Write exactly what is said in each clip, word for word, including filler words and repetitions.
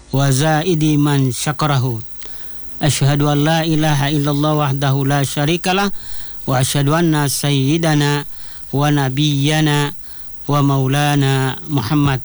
wa zaidi man syakarahu. Asyhadu an la ilaha illallah wahdahu la syarikalah wa asyhadu anna sayyidana wa nabiyyana wa maulana Muhammad.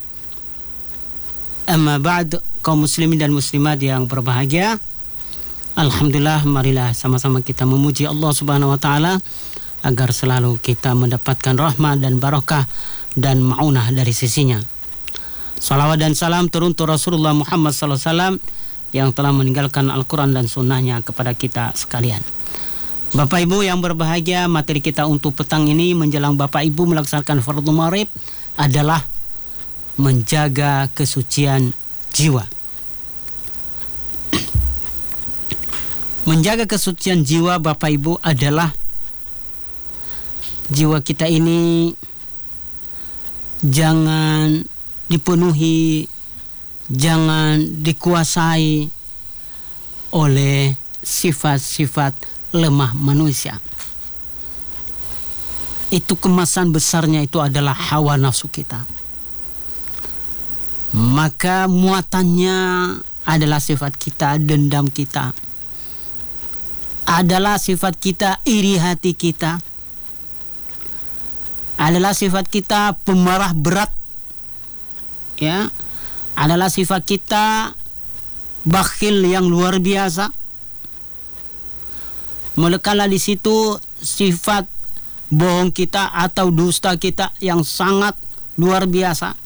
Amma ba'd, kaum muslimin dan muslimat yang berbahagia, alhamdulillah, marilah sama-sama kita memuji Allah Subhanahu wa taala agar selalu kita mendapatkan rahmat dan barakah dan maunah dari sisinya. Salawat dan salam turun ke Rasulullah Muhammad sallallahu alaihi wasallam yang telah meninggalkan Al-Quran dan sunnahnya kepada kita sekalian. Bapak Ibu yang berbahagia, materi kita untuk petang ini menjelang Bapak Ibu melaksanakan fardhu maghrib adalah menjaga kesucian jiwa. Menjaga kesucian jiwa Bapak Ibu adalah jiwa kita ini jangan dipenuhi, jangan dikuasai oleh sifat-sifat lemah manusia. Itu kemasan besarnya itu adalah hawa nafsu kita. Maka muatannya adalah sifat kita, dendam kita. Adalah sifat kita, iri hati kita. Adalah sifat kita, pemarah berat. Ya, adalah sifat kita bakhil yang luar biasa. Melekat di situ sifat bohong kita atau dusta kita yang sangat luar biasa,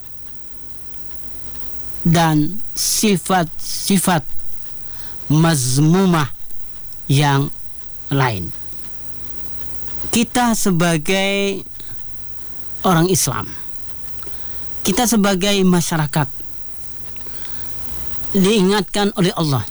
dan sifat-sifat mazmumah yang lain. Kita sebagai orang Islam, kita sebagai masyarakat diingatkan oleh Allah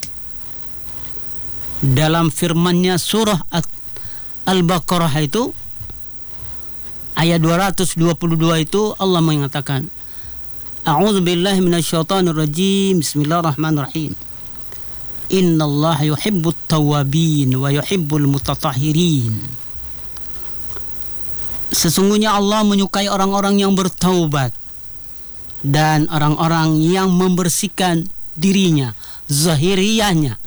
dalam firman-Nya surah Al-Baqarah itu ayat dua ratus dua puluh dua itu Allah mengatakan, A'udzu billahi minasyaitonir rajim. Bismillahirrahmanirrahim. Innallaha yuhibbut tawwabin wa yuhibbul mutatahhirin. Sesungguhnya Allah menyukai orang-orang yang bertaubat dan orang-orang yang membersihkan dirinya, zahiriyahnya.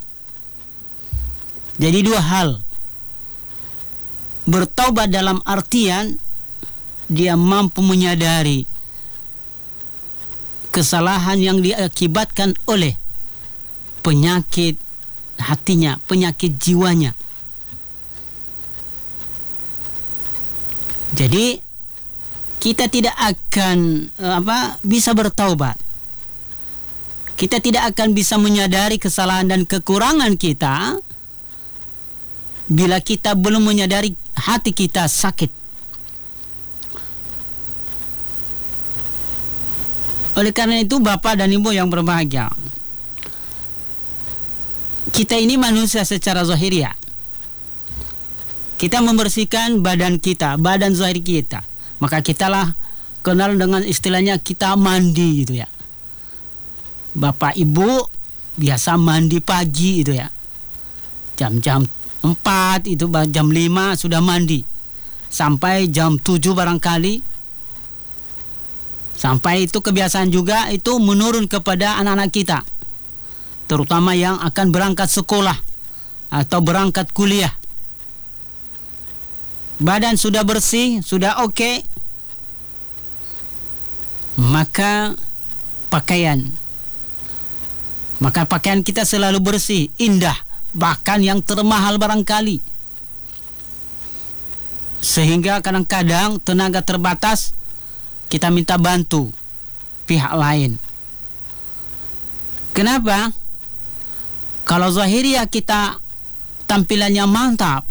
Jadi dua hal. Bertaubat dalam artian dia mampu menyadari kesalahan yang diakibatkan oleh penyakit hatinya, penyakit jiwanya. Jadi kita tidak akan apa bisa bertaubat. Kita tidak akan bisa menyadari kesalahan dan kekurangan kita bila kita belum menyadari hati kita sakit. Oleh karena itu Bapak dan Ibu yang berbahagia, kita ini manusia secara zahiriah. Kita membersihkan badan kita, badan zahir kita. Maka kitalah kenal dengan istilahnya kita mandi gitu ya. Bapak Ibu biasa mandi pagi itu ya. Jam-jam empat itu, jam lima sudah mandi. Sampai jam tujuh barangkali. Sampai itu kebiasaan juga itu menurun kepada anak-anak kita. Terutama yang akan berangkat sekolah atau berangkat kuliah. Badan sudah bersih, sudah oke, okay, maka pakaian maka pakaian kita selalu bersih, indah, bahkan yang termahal barangkali, sehingga kadang-kadang tenaga terbatas kita minta bantu pihak lain. Kenapa? Kalau zahiriah kita tampilannya mantap,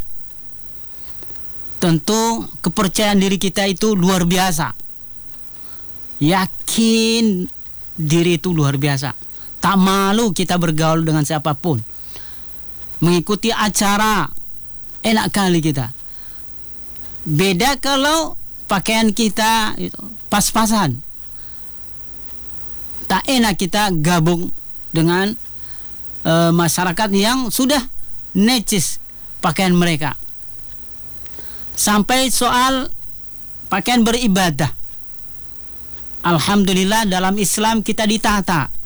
tentu kepercayaan diri kita itu luar biasa. Yakin diri itu luar biasa. Tak malu kita bergaul dengan siapapun. Mengikuti acara, enak kali kita. Beda kalau pakaian kita itu pas-pasan. Tak enak kita gabung dengan e, masyarakat yang sudah necis pakaian mereka. Sampai soal pakaian beribadah. Alhamdulillah dalam Islam kita ditata.